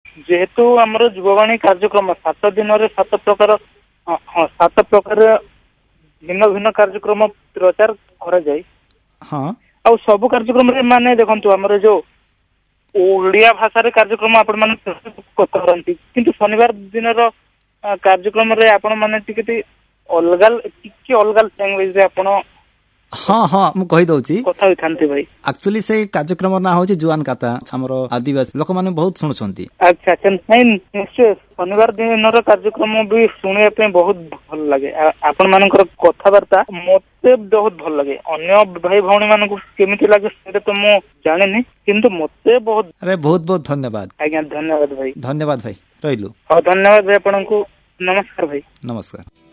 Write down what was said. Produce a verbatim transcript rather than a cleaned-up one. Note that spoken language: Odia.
ଯେହେତୁ ଆମର ଯୁବବାଣୀ କାର୍ଯ୍ୟକ୍ରମ ସାତ ଦିନରେ ସାତ ପ୍ରକାର ହଁ ସାତ ପ୍ରକାର ଭିନ୍ନ ଭିନ୍ନ କାର୍ଯ୍ୟକ୍ରମ ପ୍ରଚାର କରାଯାଏ। ହଁ ଆଉ ସବୁ କାର୍ଯ୍ୟକ୍ରମରେ ମାନେ ଦେଖନ୍ତୁ ଆମର ଯୋଉ ଓଡିଆ ଭାଷାରେ କାର୍ଯ୍ୟକ୍ରମ ଆପଣ ମାନେ କରନ୍ତି, କିନ୍ତୁ ଶନିବାର ଦିନର କାର୍ଯ୍ୟକ୍ରମରେ ଆପଣ ମାନେ ଟିକେ ଅଲଗା ଟିକେ ଅଲଗା ଲାଙ୍ଗୁଏଜରେ ଆପଣ ହଁ ହଁ ମୁଁ କହିଦଉଛି କଥା ହୋଇଥାନ୍ତି ଭାଇ। ଆକ୍ଚୁଆଲି ସେଇ କାର୍ଯ୍ୟକ୍ରମ ନାଁ ହଉଛି ଜୁଆନ କାତା, ଆମର ଆଦିବାସୀ ଲୋକମାନେ ବହୁତ ଶୁଣୁଛନ୍ତି। ଆଚ୍ଛା ଆଚ୍ଛା ନାଇଁ ନିଶ୍ଚୟ ଶନିବାର ଦିନର କାର୍ଯ୍ୟକ୍ରମ ବି ଶୁଣିବା ପାଇଁ ବହୁତ ଭଲ ଲାଗେ। ଆପଣ ମାନଙ୍କର କଥାବାର୍ତ୍ତା ମତେ ବହୁତ ଭଲ ଲାଗେ। ଅନ୍ୟ ଭାଇ ଭଉଣୀ ମାନଙ୍କୁ କେମିତି ଲାଗେ ସେଇଟା ତ ମୁଁ ଜାଣିନି, କିନ୍ତୁ ମତେ ବହୁତ ଆରେ ବହୁତ ବହୁତ ଧନ୍ୟବାଦ। ଆଜ୍ଞା ଧନ୍ୟବାଦ ଭାଇ। ଧନ୍ୟବାଦ ଭାଇ, ରହିଲୁ। ହଉ ଧନ୍ୟବାଦ ଭାଇ ଆପଣଙ୍କୁ। ନମସ୍କାର ଭାଇ। ନମସ୍କାର।